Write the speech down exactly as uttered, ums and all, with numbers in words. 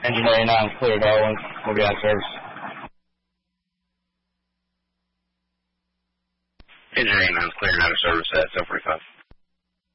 Engine eighty-nine cleared out. We'll be out of service. Engine eighty-nine cleared out of service at seven forty-five.